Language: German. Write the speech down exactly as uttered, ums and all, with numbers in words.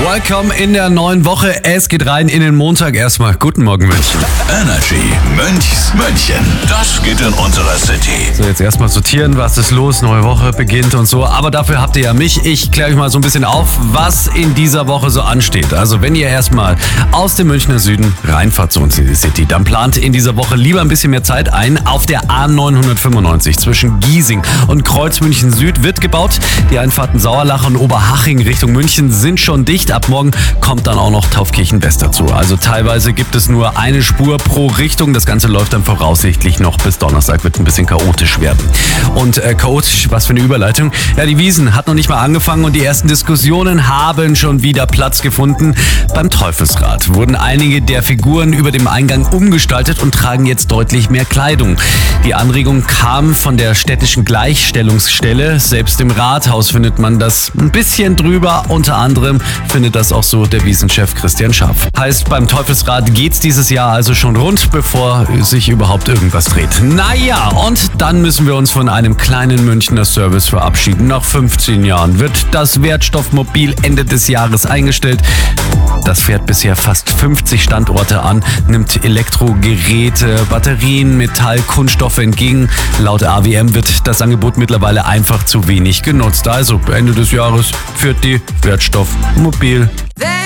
Welcome in der neuen Woche. Es geht rein in den Montag. Erstmal guten Morgen, München. Energy Münchs München. Das geht in unserer City. So, jetzt erstmal sortieren, was ist los, neue Woche beginnt und so. Aber dafür habt ihr ja mich. Ich kläre euch mal so ein bisschen auf, was in dieser Woche so ansteht. Also wenn ihr erstmal aus dem Münchner Süden reinfahrt zu uns in die City, dann plant in dieser Woche lieber ein bisschen mehr Zeit ein. Auf der A neunhundertfünfundneunzig zwischen Giesing und Kreuzmünchen Süd wird gebaut. Die Einfahrten Sauerlach und Oberhaching Richtung München sind schon dicht. Ab morgen kommt dann auch noch Taufkirchen West dazu. Also teilweise gibt es nur eine Spur pro Richtung. Das Ganze läuft dann voraussichtlich noch bis Donnerstag, wird ein bisschen chaotisch werden. Und äh, chaotisch, was für eine Überleitung. Ja, die Wiesn hat noch nicht mal angefangen und die ersten Diskussionen haben schon wieder Platz gefunden. Beim Teufelsrad wurden einige der Figuren über dem Eingang umgestaltet und tragen jetzt deutlich mehr Kleidung. Die Anregung kam von der städtischen Gleichstellungsstelle. Selbst im Rathaus findet man das ein bisschen drüber. Unter anderem findet das auch so der Wiesnchef Christian Schaff. Heißt, beim Teufelsrad geht's dieses Jahr also schon rund, bevor sich überhaupt irgendwas dreht. Naja, und dann müssen wir uns von einem kleinen Münchner Service verabschieden. Nach fünfzehn Jahren wird das Wertstoffmobil Ende des Jahres eingestellt. Das fährt bisher fast fünfzig Standorte an, nimmt Elektrogeräte, Batterien, Metall, Kunststoffe entgegen. Laut A W M wird das Angebot mittlerweile einfach zu wenig genutzt. Also Ende des Jahres führt die Wertstoffmobil